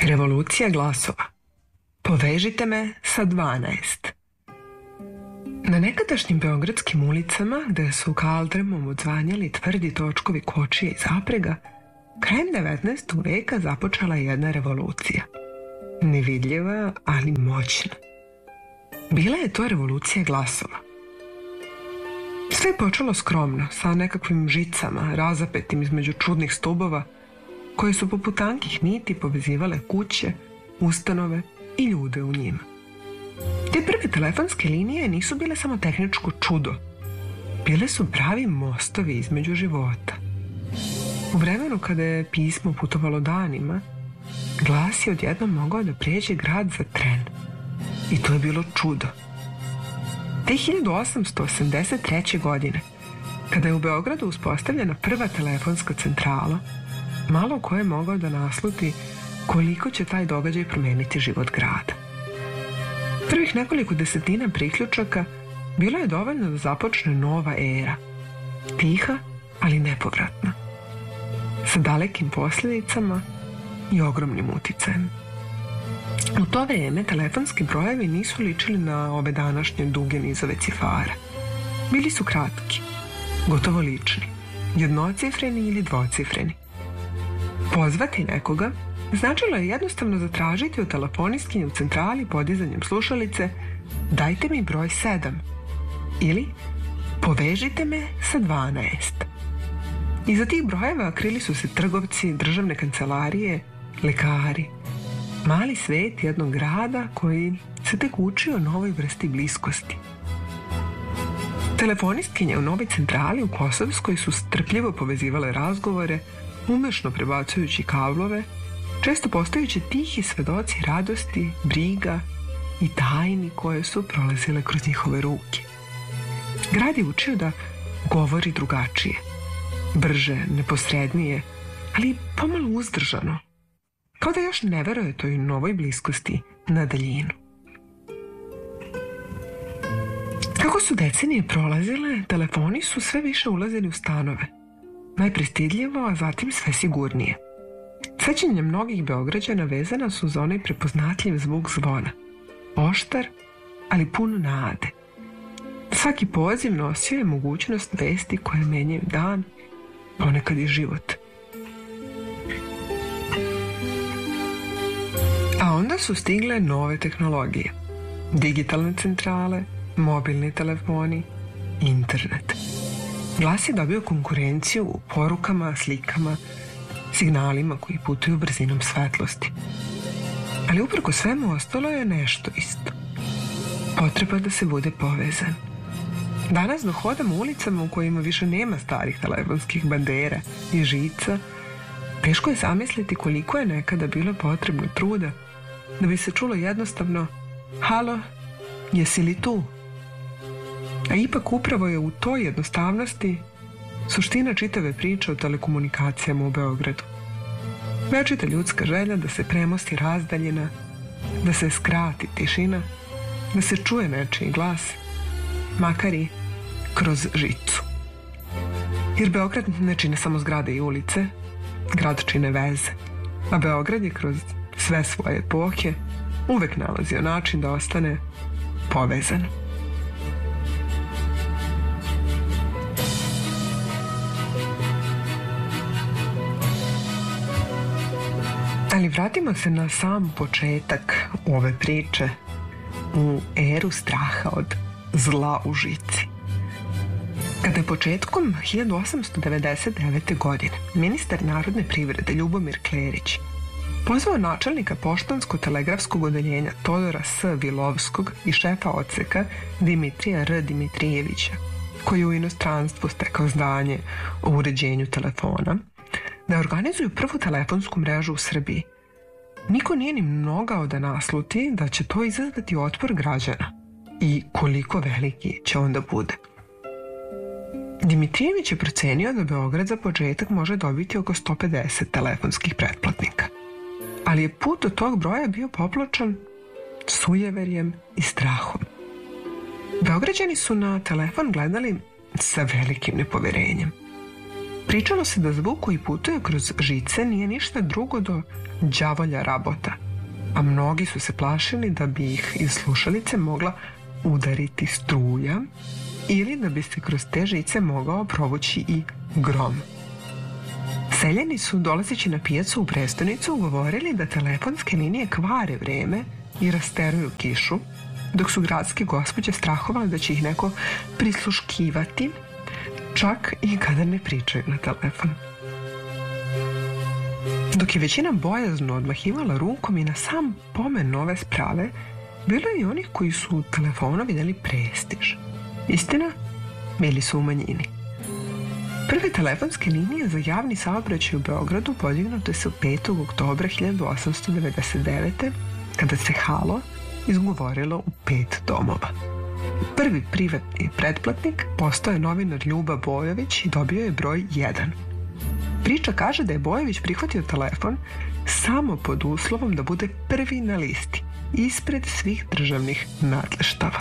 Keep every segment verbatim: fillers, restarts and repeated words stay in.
Revolucija glasova. Povežite me sa dvanaest. Na nekadašnjim beogradskim ulicama, gde su kaldrmom odzvanjali tvrdi točkovi kočije i zaprega, krajem devetnaestog veka započela je jedna revolucija. Nevidljiva, ali moćna. Bila je to revolucija glasova. Sve je počelo skromno, sa nekakvim žicama, razapetim između čudnih stubova, koje su poput tankih niti povezivale kuće, ustanove i ljude u njima. Te prve telefonske linije nisu bile samo tehničko čudo. Bile su pravi mostovi između života. U vremenu kada je pismo putovalo danima, glas je odjednom mogao da prijeđe grad za tren. I to je bilo čudo. Te hiljadu osamsto osamdeset treće. godine, kada je u Beogradu uspostavljena prva telefonska centrala, malo ko je mogao da nasluti koliko će taj događaj promeniti život grada. Prvih nekoliko desetina priključaka bilo je dovoljno da započne nova era. Tiha, ali nepovratna. Sa dalekim posljedicama i ogromnim uticajem. U to vrijeme telefonski brojevi nisu ličili na ove današnje duge nizove cifara. Bili su kratki, gotovo lični, jednocifreni ili dvocifreni. Pozvati nekoga značilo je jednostavno zatražiti od telefonistkinje u centrali podizanjem slušalice dajte mi broj sedam ili povežite me sa dvanaest. Iza tih brojeva krili su se trgovci, državne kancelarije, lekari, mali svet jednog grada koji se tek učio novoj vrsti bliskosti. Telefonistkinje u novoj centrali u Kosovskoj su strpljivo povezivale razgovore, umešno prebacujući kablove, često postajući tihi svedoci radosti, briga i tajni koje su prolazile kroz njihove ruke. Grad je učio da govori drugačije, brže, neposrednije, ali pomalo uzdržano, kao da još ne veruje toj novoj bliskosti na daljinu. Kako su decenije prolazile, telefoni su sve više ulazili u stanove. Najprestidljivo, a zatim sve sigurnije. Sećanja mnogih Beograđana vezana su za onaj prepoznatljiv zvuk zvona. Oštar, ali pun nade. Svaki poziv nosio je mogućnost vesti koje menjaju dan, ponekad i život. A onda su stigle nove tehnologije. Digitalne centrale, mobilni telefoni, internet. Glas je dobio konkurenciju u porukama, slikama, signalima koji putuju brzinom svetlosti. Ali uprko svemu ostalo je nešto isto. Potreba da se bude povezan. Danas dok hodamo ulicama u kojima više nema starih telefonskih bandera i žica, teško je zamisliti koliko je nekada bilo potrebno truda da bi se čulo jednostavno halo, jesi li tu? A ipak upravo je u toj jednostavnosti suština čitave priče o telekomunikacijama u Beogradu. Večita ljudska želja da se premosti razdaljina, da se skrati tišina, da se čuje nečiji glas, makar i kroz žicu. Jer Beograd ne čine samo zgrade i ulice, grad čine veze, a Beograd je kroz sve svoje epohe uvek nalazio način da ostane povezan. Ali vratimo se na sam početak ove priče, u eru straha od zla u žici. Kada je početkom hiljadu osamsto devedeset devete. godine ministar narodne privrede Ljubomir Klerić pozvao načelnika poštansko-telegrafskog odeljenja Todora S. Vilovskog i šefa odseka Dimitrija R. Dimitrijevića, koji je u inostranstvu stekao znanje o uređenju telefona, da organizuju prvu telefonsku mrežu u Srbiji. Niko nije ni mogao da nasluti da će to izazvati otpor građana i koliko veliki će onda bude. Dimitrijević je procenio da Beograd za početak može dobiti oko sto pedeset telefonskih pretplatnika. Ali je put do tog broja bio popločan sujeverjem i strahom. Beograđani su na telefon gledali sa velikim nepoverenjem. Pričalo se da zvuk koji putuje kroz žice nije ništa drugo do đavolja rabota, a mnogi su se plašili da bi ih iz slušalice mogla udariti struja ili da bi se kroz te žice mogao provući i grom. Seljani su, dolazeći na pijacu u prestonicu, govorili da telefonske linije kvare vreme i rasteruju kišu, dok su gradske gospođe strahovale da će ih neko prisluškivati, čak i kada ne pričaju na telefon. Dok je većina bojazno odmahivala rukom i na sam pomen ove sprave, bilo je i onih koji su u telefonu vidjeli prestiž. Istina, bili su u manjini. Prve telefonske linije za javni saobraćaj u Beogradu podignute su petog oktobra hiljadu osamsto devedeset devete. kada se halo izgovorilo u pet domova. Prvi privatni pretplatnik postao je novinar Ljuba Bojović i dobio je broj jedan. Priča kaže da je Bojović prihvatio telefon samo pod uslovom da bude prvi na listi, ispred svih državnih nadleštava.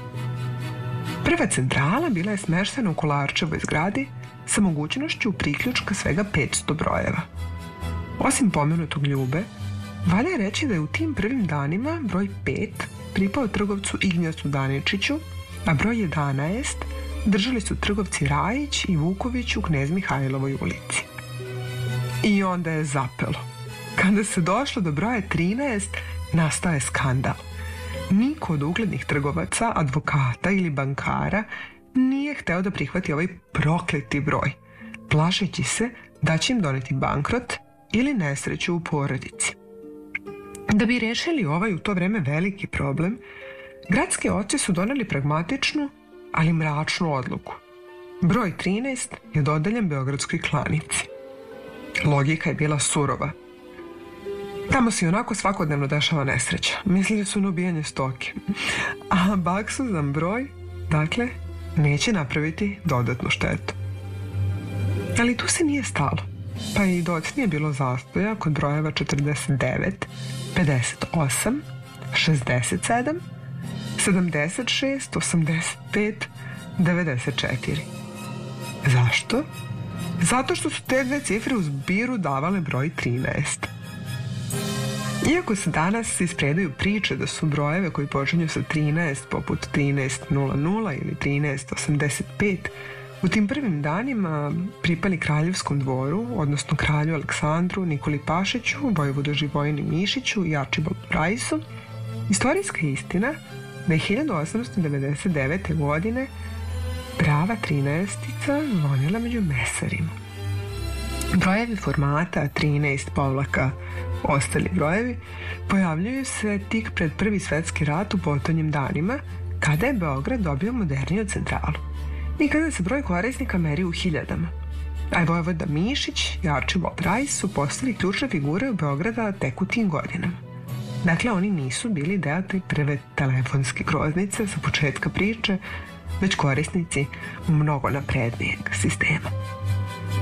Prva centrala bila je smeštena u Kolarčevoj zgradi sa mogućnošću priključka svega petsto brojeva. Osim pomenutog Ljube, valja je reći da je u tim prvim danima broj pet pripao trgovcu Ignjacu Daničiću, a broj jedanaest držali su trgovci Rajić i Vuković u Knez Mihajlovoj ulici. I onda je zapelo. Kada se došlo do broja trinaest, nastao je skandal. Niko od uglednih trgovaca, advokata ili bankara nije hteo da prihvati ovaj prokleti broj, plašeći se da će im doneti bankrot ili nesreću u porodici. Da bi rešili ovaj u to vreme veliki problem, gradski oci su doneli pragmatičnu, ali mračnu odluku. Broj trinaest je dodeljen beogradskoj klanici. Logika je bila surova. Tamo se i onako svakodnevno dešava nesreća. Mislili su na ubijanje stoke. A baksuzan broj, dakle, neće napraviti dodatnu štetu. Ali tu se nije stalo. Pa i docnije bilo zastoja kod brojeva četrdeset devet, pedeset osam, šezdeset sedam, sedamdeset šest, osamdeset pet, devedeset četiri. Zašto? Zato što su te dve cifre u zbiru davale broj trinaest. Iako se danas ispredaju priče da su brojeve koji počinju sa trinaest, poput trinaest nula nula ili trinaest osamdeset pet, u tim prvim danima pripali kraljevskom dvoru, odnosno kralju Aleksandru, Nikoli Pašiću, vojvodu Živojini Mišiću i Arčibaldu Rajsu, istorijska istina da je hiljadu osamsto devedeset devete. godine prava trinaestica zvonila među mesarima. Brojevi formata trinaest povlaka ostali brojevi pojavljuju se tik pred Prvi svetski rat u potonjim danima, kada je Beograd dobio moderniju centralu i kada se broj korisnika meri u hiljadama. A je vojvoda Mišić i Arčibald Rajs su postali ključne figure u Beograda tek u tim godinama. Dakle, oni nisu bili deo te prve telefonske groznice sa početka priče, već korisnici mnogo naprednijeg sistema.